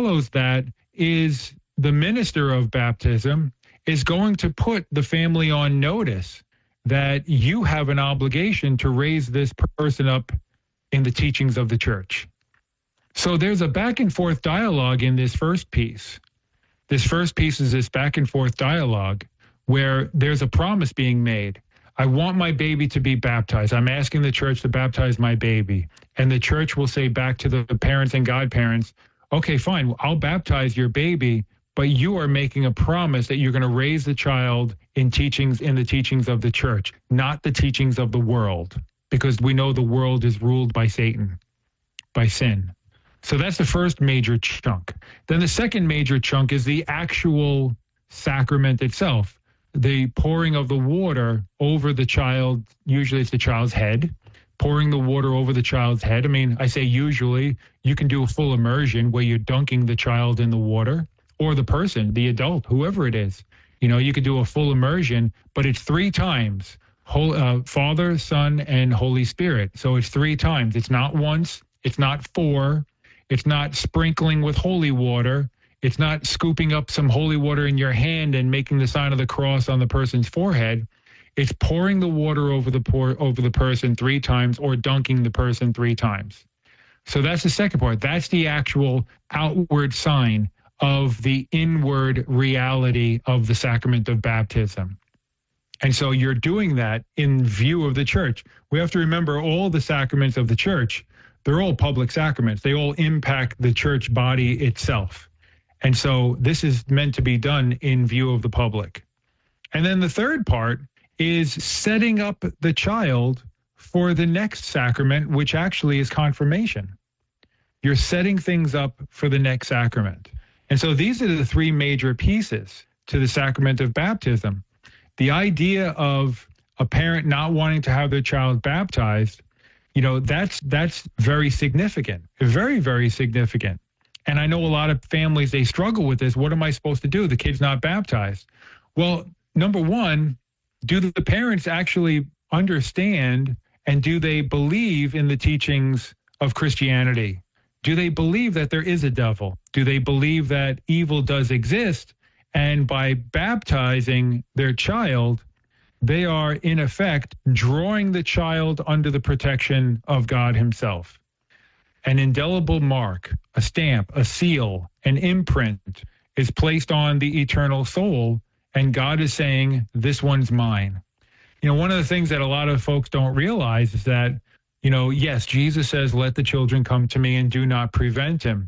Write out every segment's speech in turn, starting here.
follows that is the minister of baptism is going to put the family on notice that you have an obligation to raise this person up in the teachings of the church. So there's a back and forth dialogue in this first piece. This first piece is this back and forth dialogue where there's a promise being made. I want my baby to be baptized. I'm asking the church to baptize my baby. And the church will say back to the parents and godparents, okay, fine, I'll baptize your baby, but you are making a promise that you're going to raise the child in the teachings of the church, not the teachings of the world, because we know the world is ruled by Satan, by sin. So that's the first major chunk. Then the second major chunk is the actual sacrament itself, the pouring of the water over the child. Usually it's the child's head, pouring the water over the child's head. I mean, I say usually, you can do a full immersion where you're dunking the child in the water, or the person, the adult, whoever it is. You know, you could do a full immersion, but it's 3 times, Father, Son, and Holy Spirit. So it's 3 times. It's not once. It's not 4. It's not sprinkling with holy water. It's not scooping up some holy water in your hand and making the sign of the cross on the person's forehead. It's pouring the water over the person 3 times, or dunking the person 3 times. So that's the second part. That's the actual outward sign of the inward reality of the sacrament of baptism. And so you're doing that in view of the church. We have to remember all the sacraments of the church, they're all public sacraments. They all impact the church body itself. And so this is meant to be done in view of the public. And then the third part is setting up the child for the next sacrament, which actually is confirmation. You're setting things up for the next sacrament. And so these are the 3 major pieces to the sacrament of baptism. The idea of a parent not wanting to have their child baptized, you know, that's very significant, very, very significant. And I know a lot of families, they struggle with this. What am I supposed to do? The kid's not baptized. Well, number one, do the parents actually understand and do they believe in the teachings of Christianity? Do they believe that there is a devil? Do they believe that evil does exist? And by baptizing their child, they are in effect drawing the child under the protection of God himself. An indelible mark, a stamp, a seal, an imprint is placed on the eternal soul, and God is saying, this one's mine. You know, one of the things that a lot of folks don't realize is that, you know, yes, Jesus says, let the children come to me and do not prevent them.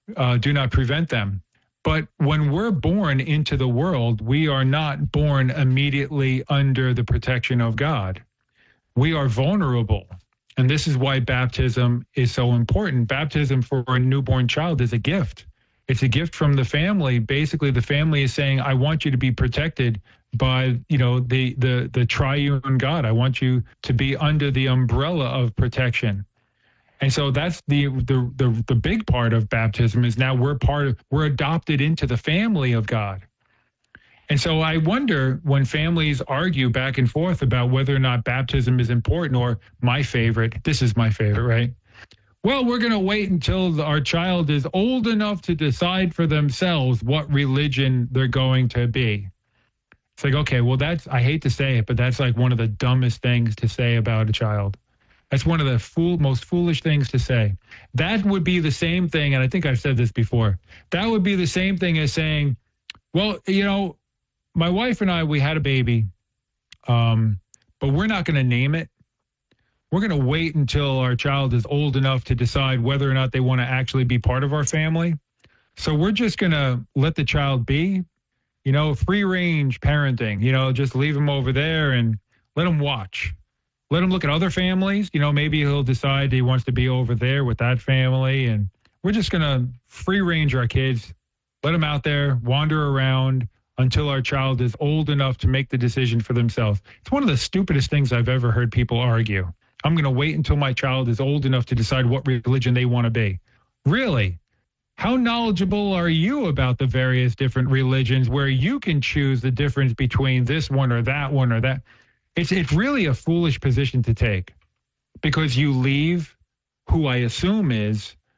But when we're born into the world, we are not born immediately under the protection of God. We are vulnerable. And this is why baptism is so important. Baptism for a newborn child is a gift. It's a gift from the family. Basically, the family is saying, I want you to be protected by, you know, the triune God. I want you to be under the umbrella of protection. And so that's the big part of baptism is now we're adopted into the family of God. And so I wonder when families argue back and forth about whether or not baptism is important, or this is my favorite, right? Well, we're going to wait until our child is old enough to decide for themselves what religion they're going to be. It's like, okay, well, I hate to say it, but that's like one of the dumbest things to say about a child. That's one of the most foolish things to say. That would be the same thing, and I think I've said this before, that would be the same thing as saying, well, you know, my wife and I, we had a baby, but we're not going to name it. We're going to wait until our child is old enough to decide whether or not they want to actually be part of our family. So we're just going to let the child be, you know, free range parenting, you know, just leave him over there and let him watch. Let him look at other families. You know, maybe he'll decide he wants to be over there with that family. And we're just going to free range our kids, let them out there, wander around until our child is old enough to make the decision for themselves. It's one of the stupidest things I've ever heard people argue. I'm going to wait until my child is old enough to decide what religion they want to be. Really? How knowledgeable are you about the various different religions where you can choose the difference between this one or that one or that? It's really a foolish position to take, because you leave who I assume is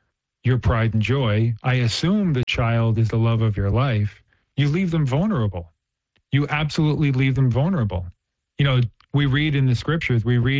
your pride and joy. I assume the child is the love of your life. You leave them vulnerable. You absolutely leave them vulnerable. You know, we read in the scriptures,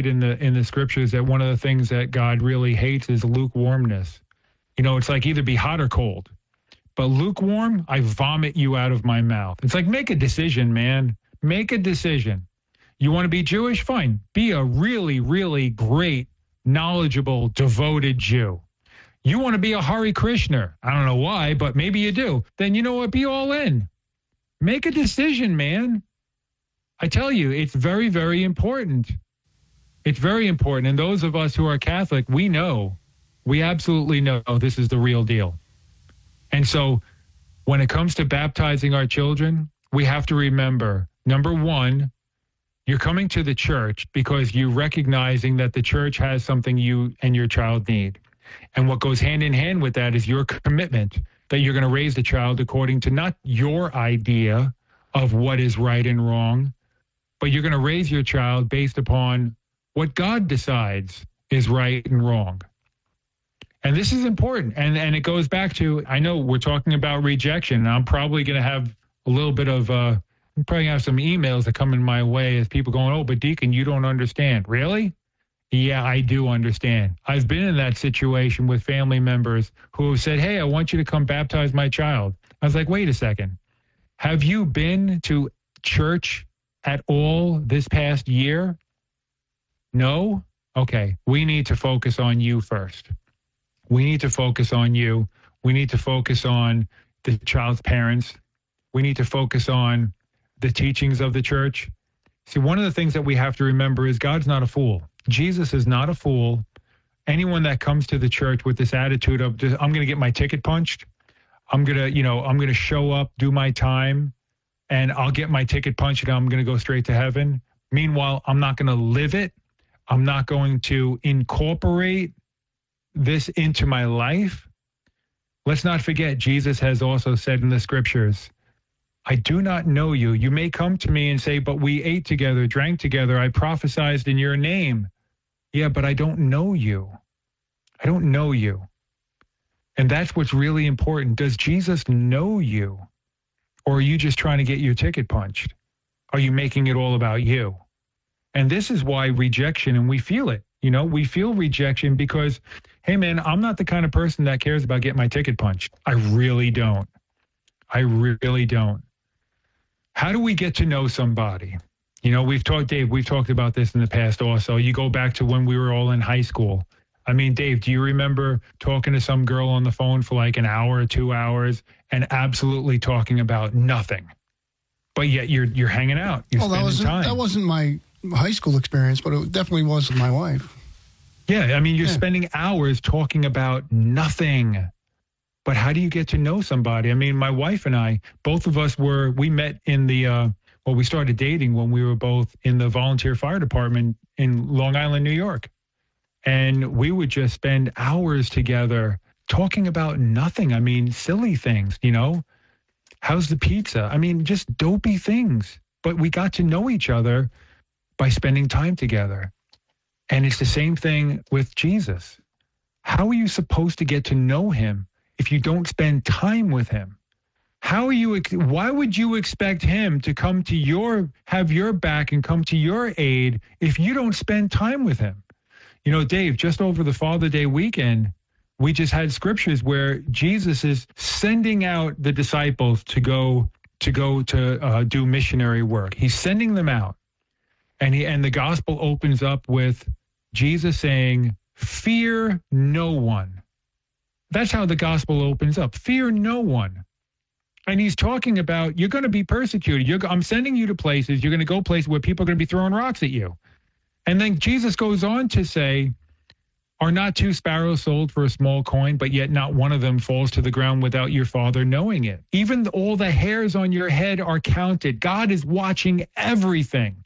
that one of the things that God really hates is lukewarmness. You know, it's like either be hot or cold. But lukewarm, I vomit you out of my mouth. It's like, make a decision, man. Make a decision. You want to be Jewish? Fine. Be a really, really great, knowledgeable, devoted Jew. You want to be a Hare Krishna? I don't know why, but maybe you do. Then you know what? Be all in. Make a decision, man. I tell you, it's very, very important. It's very important. And those of us who are Catholic, we absolutely know this is the real deal. And so when it comes to baptizing our children, we have to remember, number one, you're coming to the church because you're recognizing that the church has something you and your child need. And what goes hand in hand with that is your commitment that you're going to raise the child according to not your idea of what is right and wrong, but you're going to raise your child based upon what God decides is right and wrong. And this is important. And it goes back to, I know we're talking about rejection, and I'm probably going to have a little bit of, I'm probably going to have some emails that come in my way as people going, oh, but Deacon, you don't understand. Really? Yeah, I do understand. I've been in that situation with family members who have said, hey, I want you to come baptize my child. I was like, wait a second. Have you been to church at all this past year? No? Okay. We need to focus on you first. We need to focus on you. We need to focus on the child's parents. We need to focus on the teachings of the church. See, one of the things that we have to remember is God's not a fool. Jesus is not a fool. Anyone that comes to the church with this attitude of, I'm going to get my ticket punched. I'm going to show up, do my time, and I'll get my ticket punched and I'm going to go straight to heaven. Meanwhile, I'm not going to live it. I'm not going to incorporate this into my life. Let's not forget, Jesus has also said in the scriptures, I do not know you. You may come to me and say, but we ate together, drank together. I prophesied in your name. Yeah, but I don't know you. I don't know you. And that's what's really important. Does Jesus know you? Or are you just trying to get your ticket punched? Are you making it all about you? And this is why rejection, and we feel it. You know, we feel rejection because, hey, man, I'm not the kind of person that cares about getting my ticket punched. I really don't. I really don't. How do we get to know somebody? You know, Dave, we've talked about this in the past also. You go back to when we were all in high school. I mean, Dave, do you remember talking to some girl on the phone for like an hour or 2 hours and absolutely talking about nothing? But yet you're hanging out. You're spending time. That wasn't my high school experience, but it definitely was with my wife. Yeah, I mean, you're spending hours talking about nothing. But how do you get to know somebody? I mean, my wife and I, both of us we met in we started dating when we were both in the volunteer fire department in Long Island, New York. And we would just spend hours together talking about nothing. I mean, silly things, you know? How's the pizza? I mean, just dopey things. But we got to know each other by spending time together. And it's the same thing with Jesus. How are you supposed to get to know him if you don't spend time with him? Why would you expect him to come to have your back and come to your aid if you don't spend time with him? You know, Dave, just over the Father Day weekend, we just had scriptures where Jesus is sending out the disciples to go to do missionary work. He's sending them out. And the gospel opens up with Jesus saying, fear no one. That's how the gospel opens up. Fear no one. And he's talking about, you're going to be persecuted. I'm sending you to places. You're going to go places where people are going to be throwing rocks at you. And then Jesus goes on to say, are not 2 sparrows sold for a small coin, but yet not one of them falls to the ground without your Father knowing it. Even all the hairs on your head are counted. God is watching everything.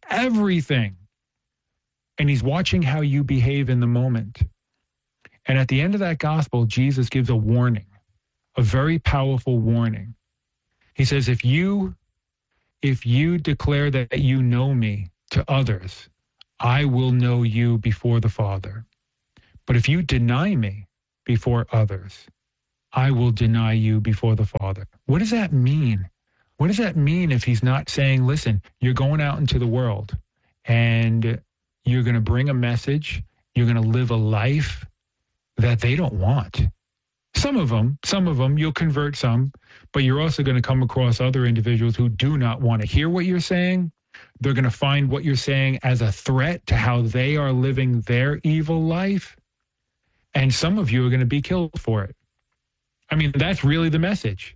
And he's watching how you behave in the moment. And at the end of that gospel, Jesus gives a warning, a very powerful warning. He says, if you declare that you know me to others, I will know you before the Father. But if you deny me before others, I will deny you before the Father. What does that mean? What does that mean if he's not saying, listen, you're going out into the world and you're going to bring a message, you're going to live a life that they don't want. Some of them, you'll convert some, but you're also going to come across other individuals who do not want to hear what you're saying. They're going to find what you're saying as a threat to how they are living their evil life. And some of you are going to be killed for it. I mean, that's really the message.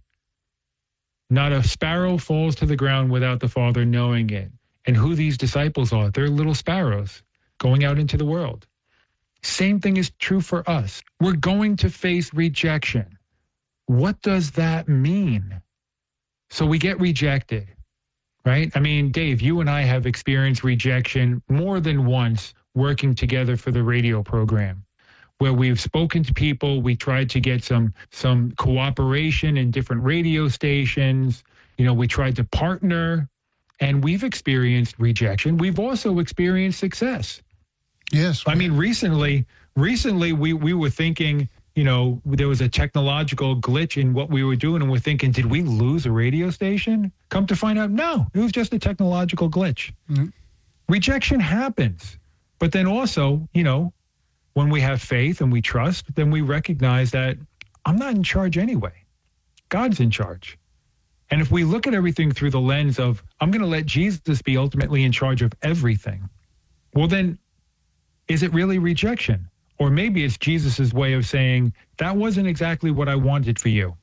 Not a sparrow falls to the ground without the Father knowing it. And who these disciples are, they're little sparrows going out into the world. Same thing is true for us. We're going to face rejection. What does that mean? So we get rejected, right? I mean, Dave, you and I have experienced rejection more than once working together for the radio program, where we've spoken to people. We tried to get some cooperation in different radio stations. You know, we tried to partner, and we've experienced rejection. We've also experienced success. Yes. I mean, recently we were thinking, you know, there was a technological glitch in what we were doing, and we're thinking, did we lose a radio station? Come to find out, no, it was just a technological glitch. Mm-hmm. Rejection happens. But then also, you know, when we have faith and we trust, then we recognize that I'm not in charge anyway. God's in charge. And if we look at everything through the lens of, I'm going to let Jesus be ultimately in charge of everything, well, then is it really rejection? Or maybe it's Jesus's way of saying, that wasn't exactly what I wanted for you.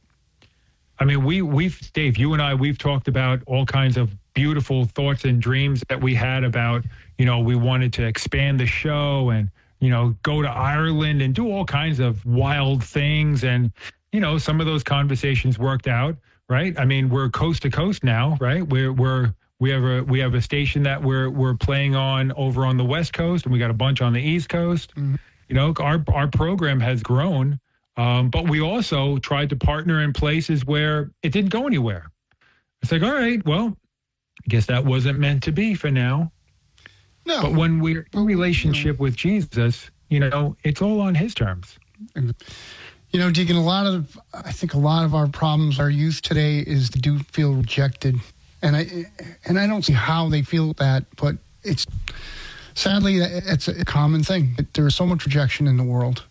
I mean, we've, Dave, you and I, we've talked about all kinds of beautiful thoughts and dreams that we had about, you know, we wanted to expand the show and, you know, go to Ireland and do all kinds of wild things. And, you know, some of those conversations worked out, right? I mean, we're coast to coast now, right? We have a station that we're playing on over on the West Coast, and we got a bunch on the East Coast. Mm-hmm. You know, our program has grown, but we also tried to partner in places where it didn't go anywhere. It's like, all right, well, I guess that wasn't meant to be for now. No. But when we're in relationship with Jesus, you know, it's all on his terms. You know, Deacon, I think a lot of our problems, our youth today, is they do feel rejected. And I don't see how they feel that, but it's sadly it's a common thing. There is so much rejection in the world.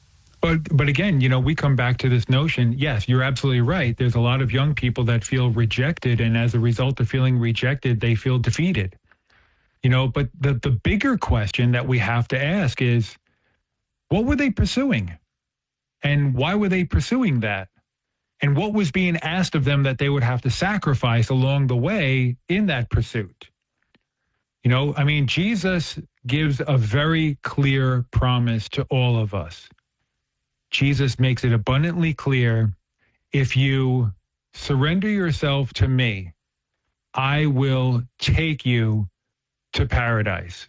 But again, you know, we come back to this notion. Yes, you're absolutely right. There's a lot of young people that feel rejected, and as a result of feeling rejected, they feel defeated. You know, but the bigger question that we have to ask is, what were they pursuing? And why were they pursuing that? And what was being asked of them that they would have to sacrifice along the way in that pursuit? You know, I mean, Jesus gives a very clear promise to all of us. Jesus makes it abundantly clear, if you surrender yourself to me, I will take you to paradise.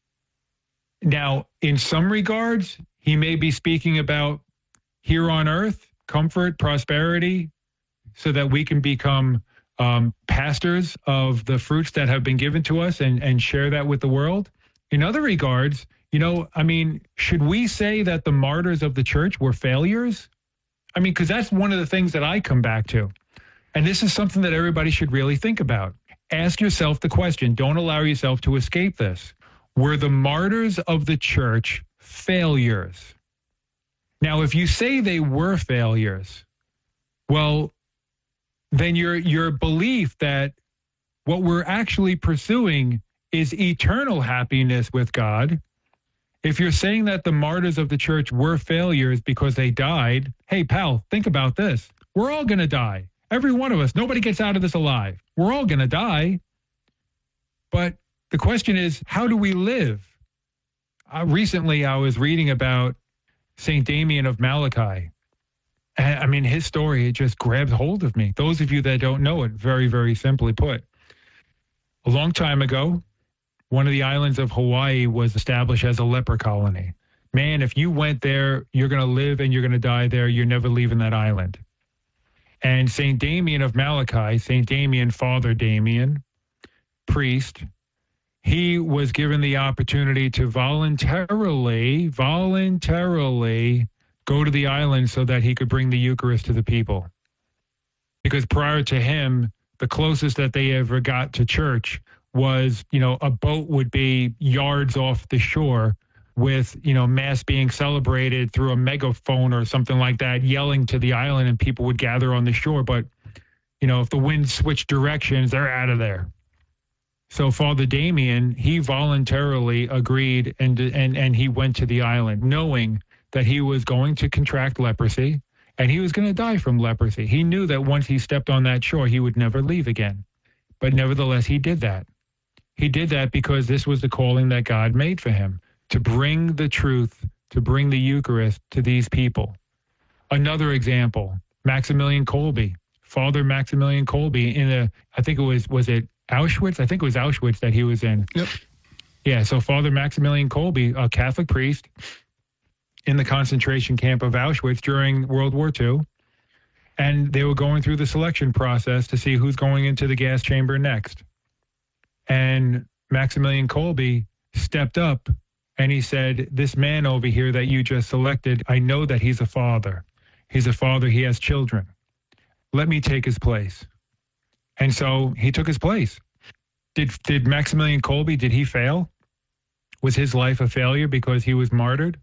Now, in some regards, he may be speaking about here on earth, comfort, prosperity, so that we can become pastors of the fruits that have been given to us and share that with the world. In other regards, you know, I mean, should we say that the martyrs of the church were failures? I mean, because that's one of the things that I come back to. And this is something that everybody should really think about. Ask yourself the question. Don't allow yourself to escape this. Were the martyrs of the church failures? Now, if you say they were failures, well, then your belief that what we're actually pursuing is eternal happiness with God. If you're saying that the martyrs of the church were failures because they died, hey, pal, think about this. We're all going to die. Every one of us. Nobody gets out of this alive. We're all going to die. But the question is, how do we live? Recently, I was reading about St. Damien of Malachi. I mean, his story, it just grabs hold of me. Those of you that don't know it, very, very simply put. A long time ago, one of the islands of Hawaii was established as a leper colony. Man, if you went there, you're going to live and you're going to die there. You're never leaving that island. And St. Damien of Malachi, St. Damien, Father Damien, priest, he was given the opportunity to voluntarily go to the island so that he could bring the Eucharist to the people. Because prior to him, the closest that they ever got to church was, a boat would be yards off the shore with, Mass being celebrated through a megaphone or something like that, yelling to the island, and people would gather on the shore. But, if the wind switched directions, they're out of there. So Father Damien, he voluntarily agreed and he went to the island, knowing that he was going to contract leprosy and he was going to die from leprosy. He knew that once he stepped on that shore, he would never leave again. But nevertheless, he did that. He did that because this was the calling that God made for him, to bring the truth, to bring the Eucharist to these people. Another example, Maximilian Kolbe, Father Maximilian Kolbe I think it was it Auschwitz? I think it was Auschwitz that he was in. Yep. Yeah, so Father Maximilian Kolbe, a Catholic priest in the concentration camp of Auschwitz during World War II, and they were going through the selection process to see who's going into the gas chamber next. And Maximilian Kolbe stepped up and he said, this man over here that you just selected, I know that he's a father. He's a father, he has children. Let me take his place. And so he took his place. Did Maximilian Kolbe, did he fail? Was his life a failure because he was martyred?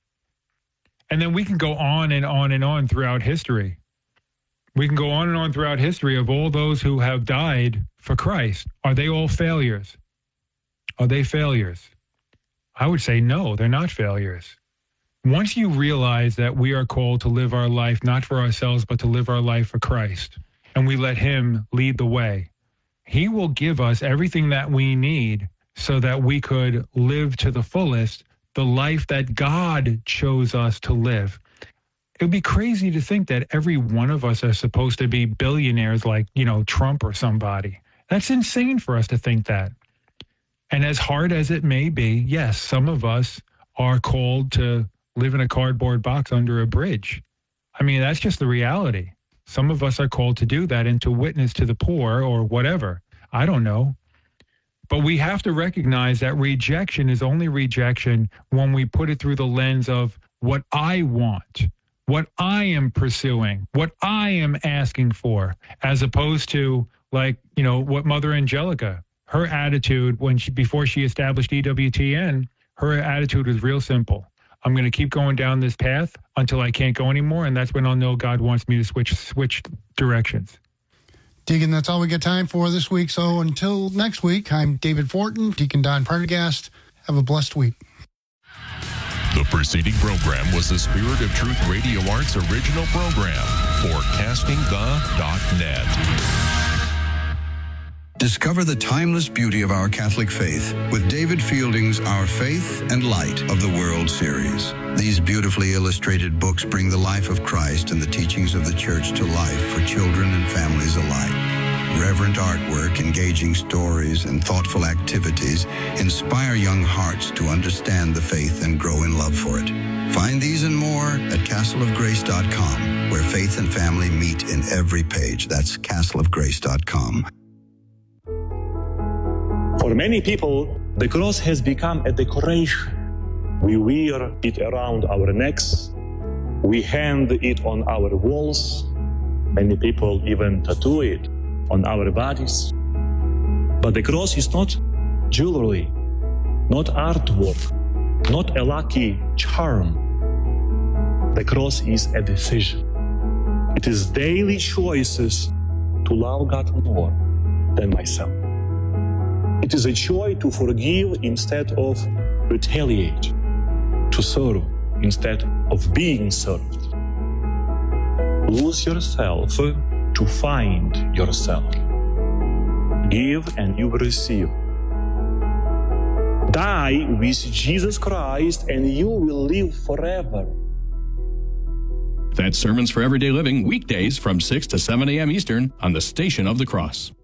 And then we can go on and on and on throughout history. We can go on and on throughout history of all those who have died for Christ. Are they all failures? Are they failures? I would say no, they're not failures. Once you realize that we are called to live our life not for ourselves, but to live our life for Christ, and we let him lead the way, he will give us everything that we need so that we could live to the fullest the life that God chose us to live. It would be crazy to think that every one of us are supposed to be billionaires like, Trump or somebody. That's insane for us to think that. And as hard as it may be, yes, some of us are called to live in a cardboard box under a bridge. I mean, that's just the reality. Some of us are called to do that and to witness to the poor or whatever. I don't know. But we have to recognize that rejection is only rejection when we put it through the lens of what I want, what I am pursuing, what I am asking for, as opposed to what Mother Angelica, her attitude before she established EWTN, her attitude was real simple. I'm going to keep going down this path until I can't go anymore, and that's when I'll know God wants me to switch directions. Deacon, that's all we got time for this week. So until next week, I'm David Fortin, Deacon Don Prendergast. Have a blessed week. The preceding program was the Spirit of Truth Radio Arts original program for CastingThe.net. Discover the timeless beauty of our Catholic faith with David Fielding's Our Faith and Light of the World series. These beautifully illustrated books bring the life of Christ and the teachings of the Church to life for children and families alike. Reverent artwork, engaging stories, and thoughtful activities inspire young hearts to understand the faith and grow in love for it. Find these and more at castleofgrace.com, where faith and family meet in every page. That's castleofgrace.com. For many people, the cross has become a decoration. We wear it around our necks. We hang it on our walls. Many people even tattoo it on our bodies. But the cross is not jewelry, not artwork, not a lucky charm. The cross is a decision. It is daily choices to love God more than myself. It is a choice to forgive instead of retaliate, to serve instead of being served. Lose yourself to find yourself. Give and you will receive. Die with Jesus Christ and you will live forever. That's Sermons for Everyday Living, weekdays from 6 to 7 a.m. Eastern on the Station of the Cross.